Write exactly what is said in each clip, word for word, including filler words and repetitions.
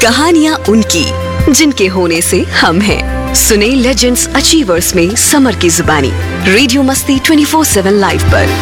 कहानियाँ उनकी जिनके होने से हम हैं। सुने लेजेंड्स अचीवर्स में समर की जुबानी रेडियो मस्ती ट्वेंटी फोर सेवन लाइव पर।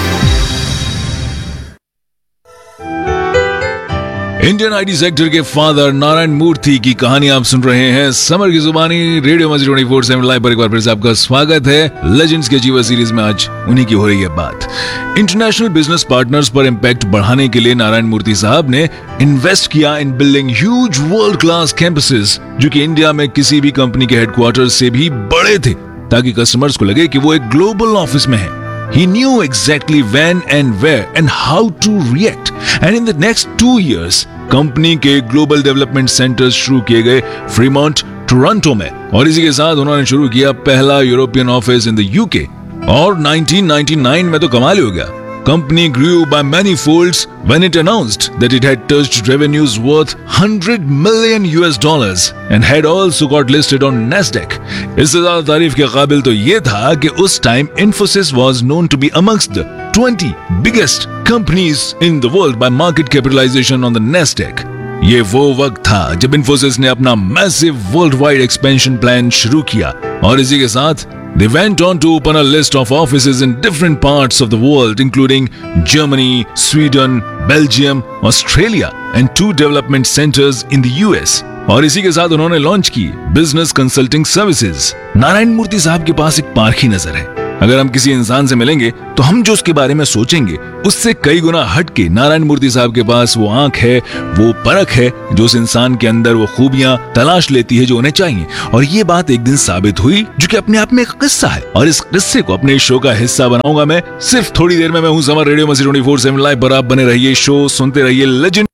इंडियन आईटी सेक्टर के फादर नारायण मूर्ति की कहानी आप सुन रहे हैं समर की जुबानी रेडियो मस्ती ट्वेंटी फोर सेवन लाइव पर। एक बार फिर से आपका स्वागत है। लेजेंड्स के अचीवर सीरीज में आज उन्हीं की हो रही है बात। इंटरनेशनल बिजनेस पार्टनर्स पर इम्पैक्ट बढ़ाने के लिए नारायण मूर्ति साहब ने इन्वेस्ट किया इन building huge world class campuses, जो कि इंडिया में किसी भी कंपनी के हेडक्वार्टर से भी बड़े थे, ताकि कस्टमर्स को लगे कि वो एक ग्लोबल ऑफिस में है। He knew exactly when and where and how to react. And in the next two years, company के ग्लोबल डेवलपमेंट सेंटर्स शुरू किए गए फ्रीमॉन्ट, टोरंटो में, और इसी के साथ उन्होंने शुरू किया पहला European office in the UK. और नाइनटीन नाइंटी नाइन में तो कमाल ही हो गया। Company grew by many folds when it announced that it had touched revenues worth one hundred million U S dollars and had also got listed on Nasdaq. इससे ज्यादा तारीफ के काबिल तो ये था कि उस time Infosys was known to be amongst the twenty biggest companies in the world by market capitalization on the Nasdaq. ये वो वक्त था जब Infosys ने अपना massive worldwide expansion plan शुरू किया, और इसी के साथ they went on to open a list of offices in different parts of the world, including Germany, Sweden, Belgium, Australia, and two development centers in the U S. और इसी के साथ उन्होंने लॉन्च की बिजनेस कंसल्टिंग सर्विसेज। नारायण मूर्ति साहब के पास एक पारखी नजर है। अगर हम किसी इंसान से मिलेंगे तो हम जो उसके बारे में सोचेंगे उससे कई गुना हटके नारायण मूर्ति साहब के पास वो आंख है, वो परख है, जो उस इंसान के अंदर वो खूबियां तलाश लेती है जो उन्हें चाहिए। और ये बात एक दिन साबित हुई, जो कि अपने आप में एक किस्सा है, और इस किस्से को अपने शो का हिस्सा बनाऊंगा मैं सिर्फ थोड़ी देर में। मैं हूं समर, रेडियो मस्ती ट्वेंटी फोर सेवन लाइव पर। आप बने रहिए, शो सुनते रहिए। लेजेंड